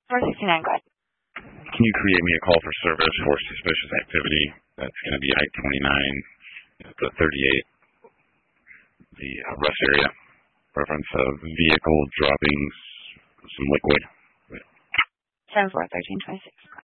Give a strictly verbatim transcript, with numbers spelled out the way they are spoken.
four sixty-nine, go ahead. Can you create me a call for service for suspicious activity? That's going to be I twenty-nine, the thirty-eight, the uh, rest area. Reference of vehicle dropping some liquid. seven four, thirteen twenty-six.